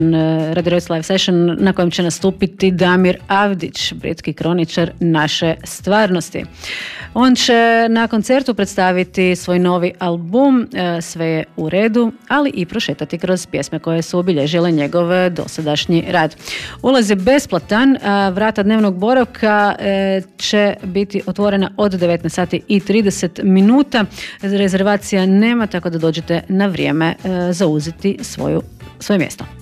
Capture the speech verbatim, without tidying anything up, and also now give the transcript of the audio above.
Radio Royce Live Session na kojem će nastupiti Damir Avdić, britski kroničar naše stvarnosti. On će na koncertu predstaviti svoj novi album Sve je u redu, ali i prošetati kroz pjesme koje su obilježile njegov dosadašnji rad. Ulaz je besplatan, a vrata dnevnog boravka će biti otvorena od devetnaest sati i trideset minuta. Rezervacija nema, tako da dođete na vrijeme zauzeti svoju, svoje mjesto.